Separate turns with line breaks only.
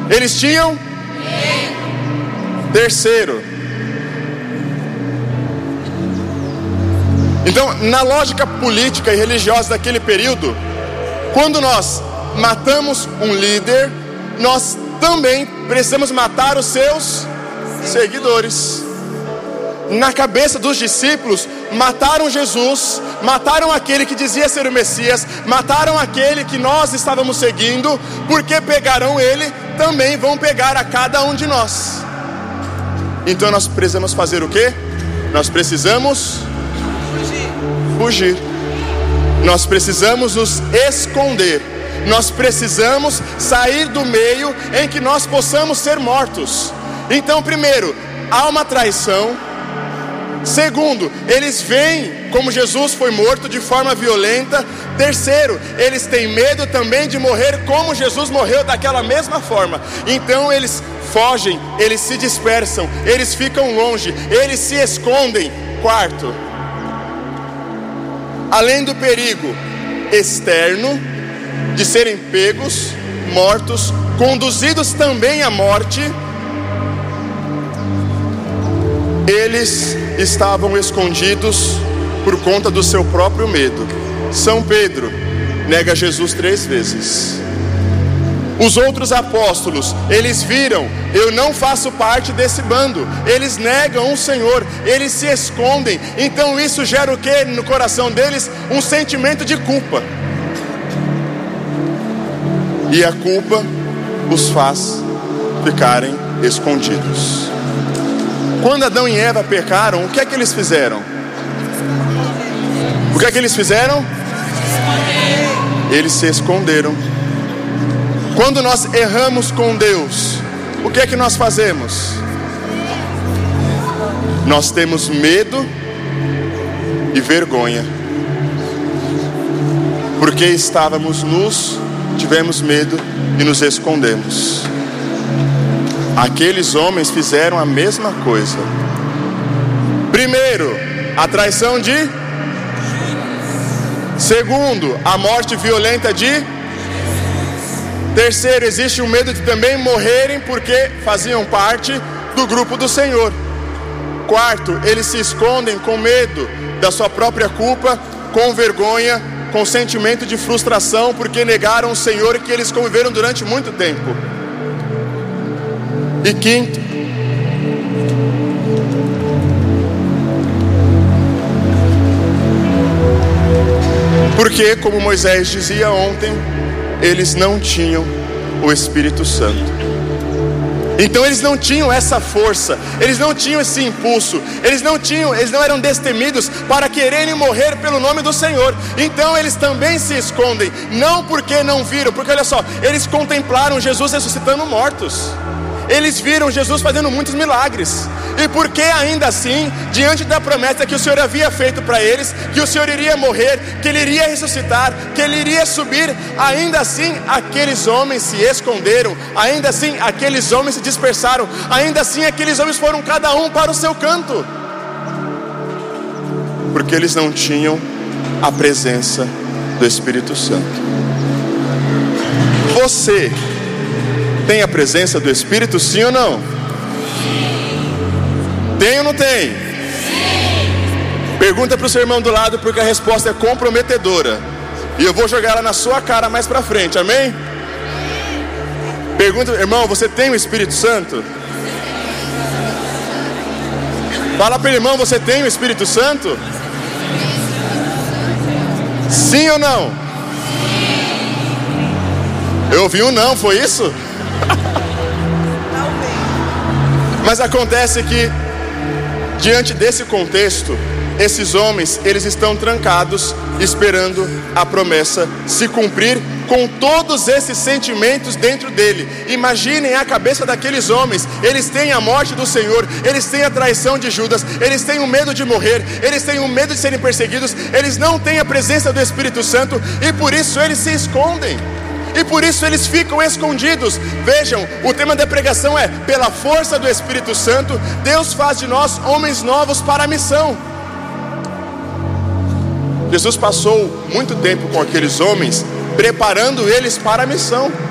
Eles tinham? Terceiro. Então, na lógica política e religiosa daquele período, quando nós matamos um líder, nós também precisamos matar os seus seguidores. Na cabeça dos discípulos, mataram Jesus, mataram aquele que dizia ser o Messias, mataram aquele que nós estávamos seguindo, porque pegarão ele, também vão pegar a cada um de nós. Então nós precisamos fazer o quê? Nós precisamos fugir. Nós precisamos nos esconder. Nós precisamos sair do meio em que nós possamos ser mortos. Então, primeiro, há uma traição. Segundo, eles veem como Jesus foi morto de forma violenta. Terceiro, eles têm medo também de morrer como Jesus morreu, daquela mesma forma. Então eles fogem, eles se dispersam, eles ficam longe, eles se escondem. Quarto, além do perigo externo de serem pegos, mortos, conduzidos também à morte, eles estavam escondidos por conta do seu próprio medo. São Pedro nega Jesus 3 vezes. Os outros apóstolos, eles viram, eu não faço parte desse bando. Eles negam o Senhor, eles se escondem. Então isso gera o que no coração deles? Um sentimento de culpa. E a culpa os faz ficarem escondidos. Quando Adão e Eva pecaram, o que é que eles fizeram? O que é que eles fizeram? Eles se esconderam. Quando nós erramos com Deus, o que é que nós fazemos? Nós temos medo e vergonha. Porque estávamos nus, tivemos medo e nos escondemos. Aqueles homens fizeram a mesma coisa. Primeiro, a traição de. Segundo, a morte violenta de. Terceiro, existe o medo de também morrerem porque faziam parte do grupo do Senhor. Quarto, eles se escondem com medo da sua própria culpa, com vergonha, com sentimento de frustração porque negaram o Senhor que eles conviveram durante muito tempo. E quinto, porque, como Moisés dizia ontem, eles não tinham o Espírito Santo. Então eles não tinham essa força, eles não tinham esse impulso, eles não eram destemidos para quererem morrer pelo nome do Senhor. Então eles também se escondem, não porque não viram, porque olha só, eles contemplaram Jesus ressuscitando mortos. Eles viram Jesus fazendo muitos milagres. E porque ainda assim, diante da promessa que o Senhor havia feito para eles, que o Senhor iria morrer, que Ele iria ressuscitar, que Ele iria subir, ainda assim aqueles homens se esconderam, ainda assim aqueles homens se dispersaram, ainda assim aqueles homens foram cada um para o seu canto. Porque eles não tinham a presença do Espírito Santo. Você tem a presença do Espírito, sim ou não? Tem ou não tem? Sim. Pergunta para o seu irmão do lado, porque a resposta é comprometedora. E eu vou jogar ela na sua cara mais para frente, amém? Pergunta, irmão, você tem o Espírito Santo? Fala para o irmão, você tem o Espírito Santo? Sim ou não? Eu ouvi um não, foi isso? Mas acontece que, diante desse contexto, esses homens, eles estão trancados, esperando a promessa se cumprir, com todos esses sentimentos dentro dele. Imaginem a cabeça daqueles homens. Eles têm a morte do Senhor, eles têm a traição de Judas, eles têm o medo de morrer, eles têm o medo de serem perseguidos, eles não têm a presença do Espírito Santo, e por isso eles se escondem. E por isso eles ficam escondidos. Vejam, o tema da pregação é: pela força do Espírito Santo, Deus faz de nós homens novos para a missão. Jesus passou muito tempo com aqueles homens, preparando eles para a missão.